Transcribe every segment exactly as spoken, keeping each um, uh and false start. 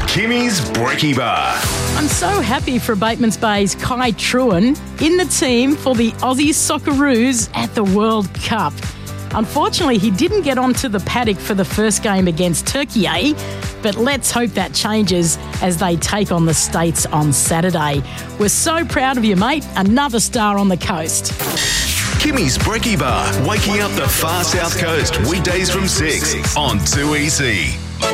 Kimmy's Brekkie Bar. I'm so happy for Batemans Bay's Kai Truen in the team for the Aussie Socceroos at the World Cup. Unfortunately, he didn't get onto the paddock for the first game against Turkey, eh? But let's hope that changes as they take on the States on Saturday. We're so proud of you, mate. Another star on the coast. Kimmy's Brekkie Bar, waking up the far south coast, weekdays from six on two E C.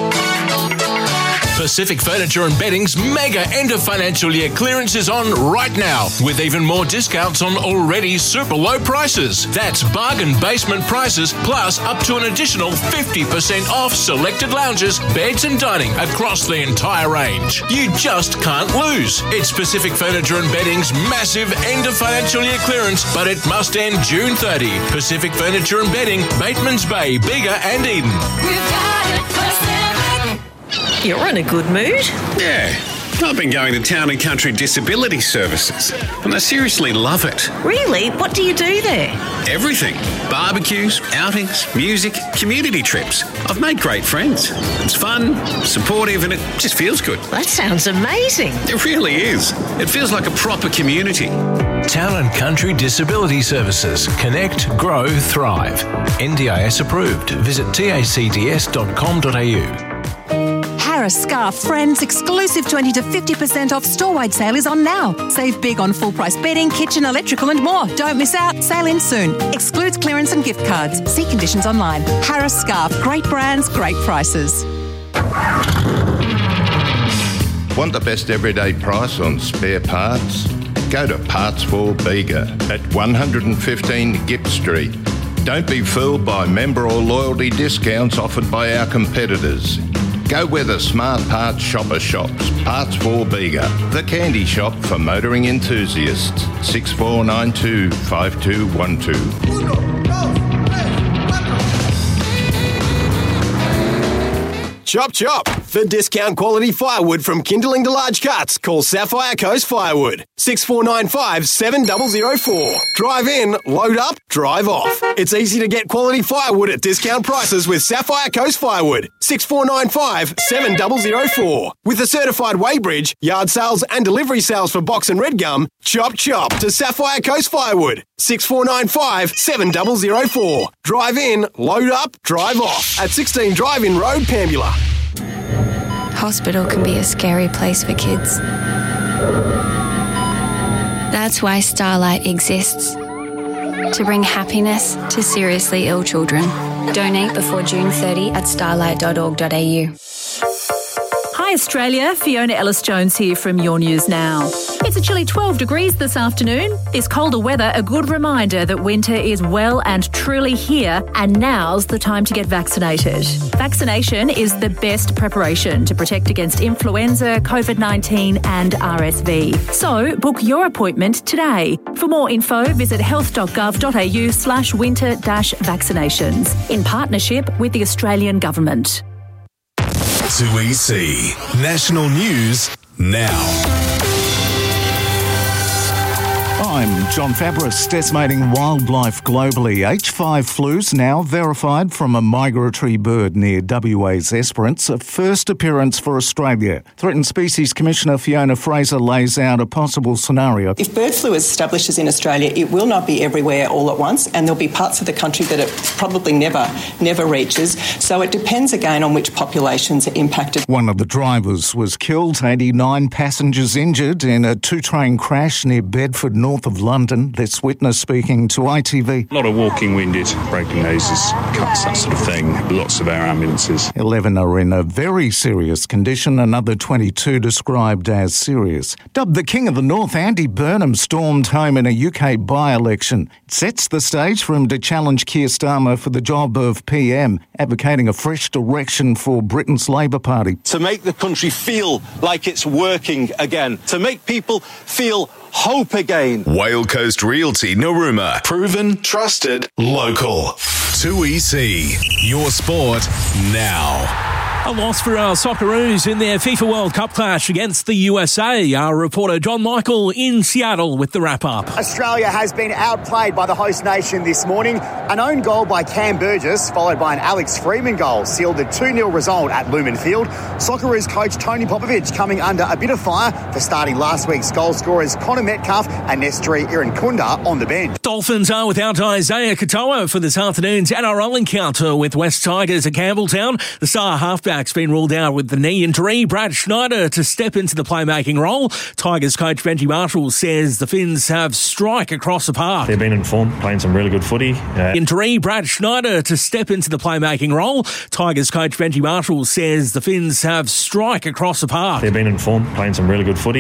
Pacific Furniture and Bedding's mega end of financial year clearance is on right now, with even more discounts on already super low prices. That's bargain basement prices, plus up to an additional fifty percent off selected lounges, beds and dining across the entire range. You just can't lose. It's Pacific Furniture and Bedding's massive end of financial year clearance, but it must end June thirtieth. Pacific Furniture and Bedding, Batemans Bay, Bega and Eden. We've got it Pacific. You're in a good mood. Yeah. I've been going to Town and Country Disability Services, and I seriously love it. Really? What do you do there? Everything. Barbecues, outings, music, community trips. I've made great friends. It's fun, supportive, and it just feels good. That sounds amazing. It really is. It feels like a proper community. Town and Country Disability Services. Connect, grow, thrive. N D I S approved. Visit tacds dot com dot a u. Harris Scarf Friends exclusive twenty to fifty percent off store-wide sale is on now. Save big on full-price bedding, kitchen, electrical and more. Don't miss out. Sale ends soon. Excludes clearance and gift cards. See conditions online. Harris Scarf. Great brands, great prices. Want the best everyday price on spare parts? Go to Parts for Bega at one fifteen Gipp Street. Don't be fooled by member or loyalty discounts offered by our competitors. Go where the smart parts shopper shops. Parts for Bega, the candy shop for motoring enthusiasts. six four nine two, five two one two. Chop chop! For discount quality firewood from kindling to large cuts, call Sapphire Coast Firewood. six four nine five, seven zero zero four. Drive in, load up, drive off. It's easy to get quality firewood at discount prices with Sapphire Coast Firewood. six four nine five, seven zero zero four. With a certified weighbridge, yard sales and delivery sales for box and red gum, chop chop to Sapphire Coast Firewood. six four nine five, seven zero zero four. Drive in, load up, drive off. At sixteen Drive-In Road, Pambula. Hospital can be a scary place for kids. That's why Starlight exists. To bring happiness to seriously ill children. Donate before June thirtieth at starlight dot org dot a u. Hi Australia, Fiona Ellis-Jones here from Your News Now. It's a chilly twelve degrees this afternoon. This colder weather a good reminder that winter is well and truly here, and now's the time to get vaccinated. Vaccination is the best preparation to protect against influenza, covid nineteen and R S V. So book your appointment today. For more info, visit health dot gov dot a u slash winter dash vaccinations in partnership with the Australian Government. two E C. National News now. I'm John Fabris, decimating wildlife globally. H five flus now verified from a migratory bird near W A's Esperance, a first appearance for Australia. Threatened Species Commissioner Fiona Fraser lays out a possible scenario. If bird flu establishes in Australia, it will not be everywhere all at once, and there'll be parts of the country that it probably never, never reaches. So it depends again on which populations are impacted. One of the drivers was killed, eighty-nine passengers injured in a two-train crash near Bedford, north of London. This witness speaking to I T V. A lot of walking wounded, broken noses, cuts, that sort of thing. Lots of our ambulances. eleven are in a very serious condition, another twenty-two described as serious. Dubbed the King of the North, Andy Burnham stormed home in a U K by-election. It sets the stage for him to challenge Keir Starmer for the job of P M, advocating a fresh direction for Britain's Labour Party. To make the country feel like it's working again, to make people feel hope again. Whale Coast Realty Narooma. Proven, trusted, local. two E C. Your sport now. A loss for our Socceroos in their FIFA World Cup clash against the U S A. Our reporter John Michael in Seattle with the wrap-up. Australia has been outplayed by the host nation this morning. An own goal by Cam Burgess, followed by an Alex Freeman goal, sealed the two nil result at Lumen Field. Socceroos coach Tony Popovich coming under a bit of fire for starting last week's goal scorers Connor Metcalf and Nestri Irankunda on the bench. Dolphins are without Isaiah Katoa for this afternoon's N R L encounter with West Tigers at Campbelltown. The star halfback's been ruled out with the knee injury. Brad Schneider to step into the playmaking role. Tigers coach Benji Marshall says the Finns have strike across the park. They've been in form, playing some really good footy. Uh, Injury, Brad Schneider to step into the playmaking role. Tigers coach Benji Marshall says the Finns have strike across the park. They've been in form, playing some really good footy.